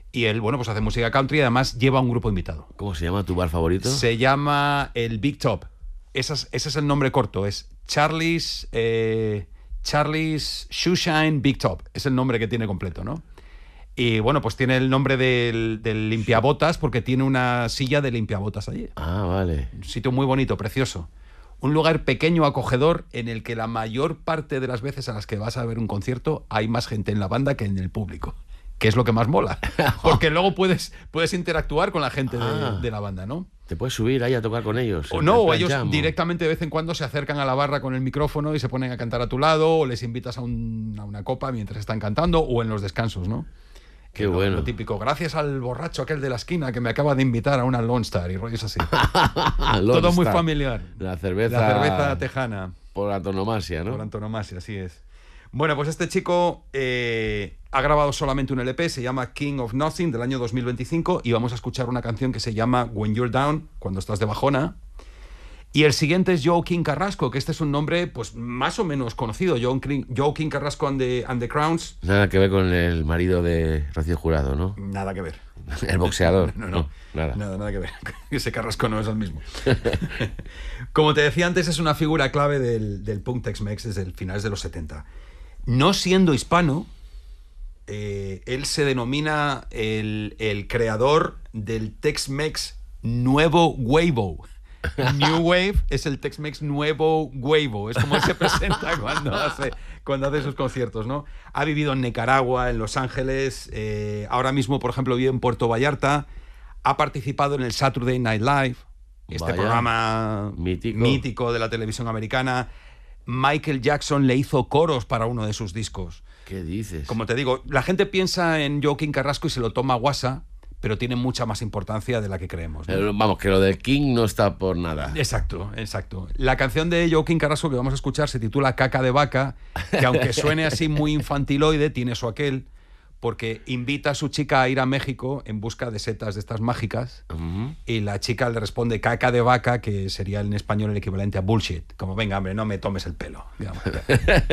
Y él, bueno, pues hace música country y además lleva un grupo invitado. ¿Cómo se llama tu bar favorito? Se llama el Big Top. Ese es el nombre corto. Es Charlie's Shoeshine Big Top. Es el nombre que tiene completo, ¿no? Y bueno, pues tiene el nombre del limpiabotas porque tiene una silla de limpiabotas allí. Ah, vale. Un sitio muy bonito, precioso. Un lugar pequeño, acogedor, en el que la mayor parte de las veces a las que vas a ver un concierto hay más gente en la banda que en el público, que es lo que más mola. Porque luego puedes interactuar con la gente de la banda, ¿no? ¿Te puedes subir ahí a tocar con ellos? O no, o ellos directamente de vez en cuando se acercan a la barra con el micrófono y se ponen a cantar a tu lado, o les invitas a una copa mientras están cantando, o en los descansos, ¿no? Qué bueno. Lo típico, gracias al borracho aquel de la esquina que me acaba de invitar a una Lone Star y rollos así. Todo muy familiar. La cerveza tejana. Por antonomasia, ¿no? Por antonomasia, así es. Bueno, pues este chico ha grabado solamente un LP, se llama King of Nothing, del año 2025, y vamos a escuchar una canción que se llama When You're Down, cuando estás de bajona. Y el siguiente es Joaquín Carrasco, que este es un nombre pues más o menos conocido, Joaquín Carrasco and the Crowns. Nada que ver con el marido de Rocío Jurado, ¿no? Nada que ver. El boxeador. No, nada. Nada que ver. Ese Carrasco no es el mismo. Como te decía antes, es una figura clave del punk Tex-Mex desde el finales de los 70. No siendo hispano, él se denomina el creador del Tex-Mex nuevo Wavo. New Wave es el Tex-Mex nuevo Wavo, es como él se presenta cuando hace sus conciertos, ¿no? Ha vivido en Nicaragua, en Los Ángeles, ahora mismo, por ejemplo, vive en Puerto Vallarta, ha participado en el Saturday Night Live, programa mítico de la televisión americana. Michael Jackson le hizo coros para uno de sus discos. ¿Qué dices? Como te digo, la gente piensa en Joaquín Carrasco y se lo toma a guasa, pero tiene mucha más importancia de la que creemos, ¿no? Vamos, que lo del King no está por nada. Exacto. La canción de Joaquín Carrasco que vamos a escuchar se titula Caca de Vaca, que aunque suene así muy infantiloide, tiene su aquel, porque invita a su chica a ir a México en busca de setas de estas mágicas, y la chica le responde caca de vaca, que sería en español el equivalente a bullshit, como venga, hombre, no me tomes el pelo, digamos.